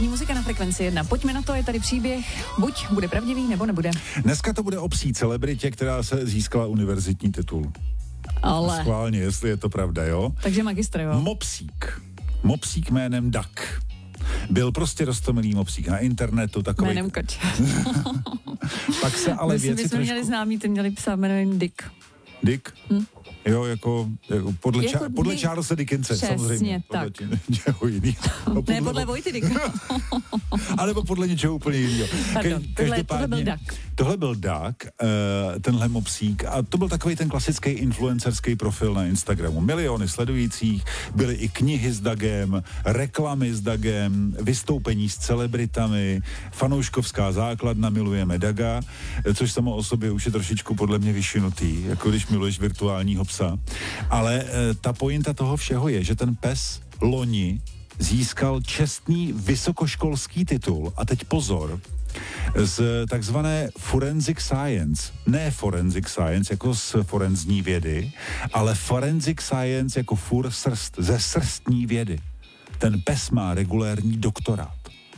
Ranní muzika na Frekvenci 1. Pojďme na to, je tady příběh. Buď bude pravdivý, nebo nebude. Dneska to bude o psí celebritě, která se získala univerzitní titul. Ale. Schválně, jestli je to pravda, jo? Takže magistr, jo? Mopsík jménem Duck. Byl prostě roztomilý mopsík na internetu, takový... Jménem Koč. Pak se ale věci trošku... My jsme měli známý, ty měli psa jménem Dick. Dick? Jo, jako podle Charlesa Dickense, samozřejmě. Tak. Podle něčeho jiného. Ne, podle Vojty Dicka. A nebo podle něčeho úplně jiného. Pardon, tohle byl Duck. Tohle byl Duck, tenhle mopsík, a to byl takový ten klasický influencerský profil na Instagramu. Miliony sledujících, byly i knihy s Dugem, reklamy s Dugem, vystoupení s celebritami, fanouškovská základna Milujeme Daga, což samo o sobě už je trošičku podle mě vyšinutý, jako když miluješ virtuálního psa. Ale ta pointa toho všeho je, že ten pes loni získal čestný vysokoškolský titul, a teď pozor, z takzvané forensic science. Ne forensic science jako z forenzní vědy, ale forensic science jako srst, ze srstní vědy. Ten pes má regulérní doktorát.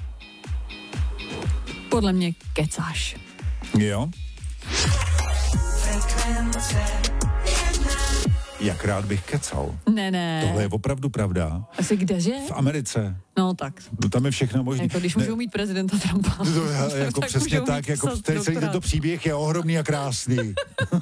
Podle mě kecáš. Jo? Jak rád bych kecal. Ne. Tohle je opravdu pravda. Asi kdeže? V Americe. No tak. Tam je všechno možné. Jako když můžou mít prezidenta Trumpa. Jako přesně tak, jako ten příběh je ohromný a krásný.